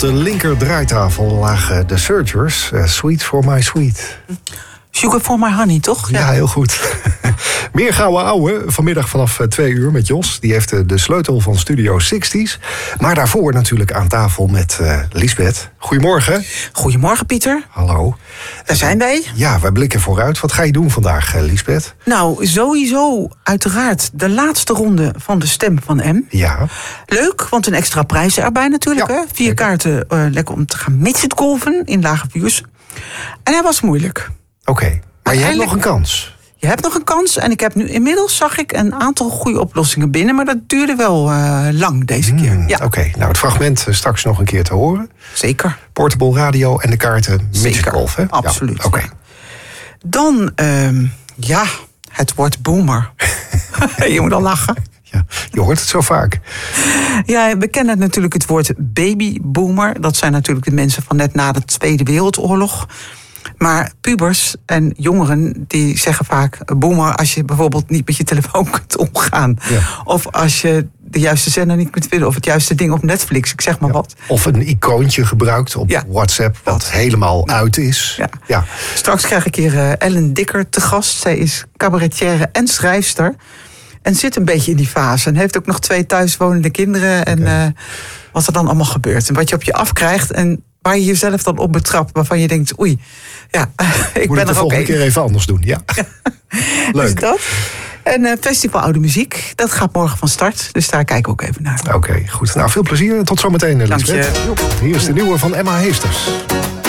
de linker draaitafel lagen de Searchers. Sweet for my sweet. Sugar for my honey, toch? Ja, heel goed. Meer gouden ouwe vanmiddag vanaf 2 uur met Jos. Die heeft de sleutel van Studio 60's. Maar daarvoor natuurlijk aan tafel met Liesbeth. Goedemorgen. Goedemorgen, Pieter. Hallo. Daar zijn wij. Ja, wij blikken vooruit. Wat ga je doen vandaag, Liesbeth? Nou, sowieso uiteraard de laatste ronde van de Stem van M. Ja. Leuk, want een extra prijs erbij natuurlijk. Ja, hè? 4 kaarten lekker om te gaan midgetgolfen in Lage Vuurs. En hij was moeilijk. Oké, maar je hebt nog een kans. Je hebt nog een kans en ik heb nu inmiddels, zag ik, een aantal goede oplossingen binnen. Maar dat duurde wel lang deze keer. Ja. Oké, nou het fragment straks nog een keer te horen. Zeker. Portable radio en de kaarten midgetgolf, hè? Absoluut. Ja, oké. Dan, het woord boomer. Je moet al lachen. Ja, je hoort het zo vaak. Ja, we kennen natuurlijk het woord babyboomer. Dat zijn natuurlijk de mensen van net na de Tweede Wereldoorlog. Maar pubers en jongeren die zeggen vaak boomer als je bijvoorbeeld niet met je telefoon kunt omgaan. Ja. Of als je de juiste zender niet kunt vinden. Of het juiste ding op Netflix, ik zeg maar wat. Of een icoontje gebruikt op WhatsApp wat helemaal uit is. Ja. Ja. Straks krijg ik hier Ellen Dikker te gast. Zij is cabaretière en schrijfster. En zit een beetje in die fase. En heeft ook nog 2 thuiswonende kinderen. En wat er dan allemaal gebeurt. En wat je op je afkrijgt. En waar je jezelf dan op betrapt. Waarvan je denkt, oei, ja, ik ben er ook de volgende keer even anders doen, ja. Leuk. Dus dat. En Festival Oude Muziek, dat gaat morgen van start. Dus daar kijken we ook even naar. Oké, goed. Nou, veel plezier en tot zometeen, Liesbeth. Dank je. Hier is de nieuwe van Emma Heesters.